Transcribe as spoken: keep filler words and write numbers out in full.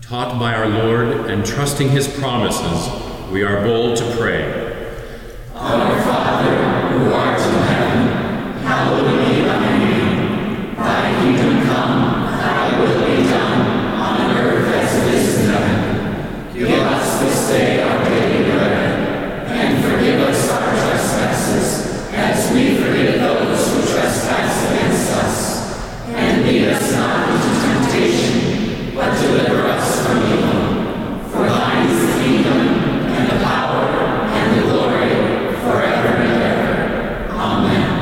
Taught by our Lord and trusting his promises, we are bold to pray. Our Father, who art in heaven, hallowed